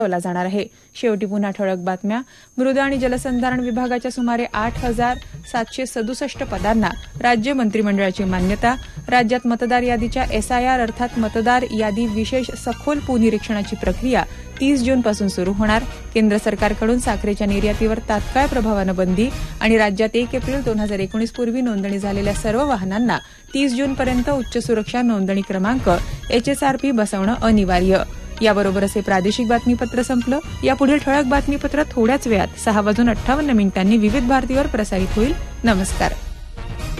ला जाणार आहे। शेवटी पुन्हा ठळक बातम्या। मृद आणि जलसंधारण विभागाच्या सुमारे 8,767 पदांना राज्य मंत्रिमंडळाची मान्यता। राज्यात मतदार यादीच्या SIR अर्थात मतदार यादी विशेष सखोल पुनरीक्षणाची प्रक्रिया 30 जूनपासून सुरू होणार। केंद्र सरकारकडून साखरेच्या निर्यातीवर तात्काळ प्रभावानं बंदी आणि राज्यात 1 एप्रिल 2019 पूर्वी नोंदणी झालेल्या सर्व वाहनांना 30 जूनपर्यंत उच्च सुरक्षा नोंदणी क्रमांक HSRP बसवणं अनिवार्य। याबरोबरच हे प्रादेशिक बातमीपत्र संपलं। यापुढील ठळक बातमीपत्र थोड्याच वेळात 6:58 विविध भारतीवर प्रसारित होईल। नमस्कार।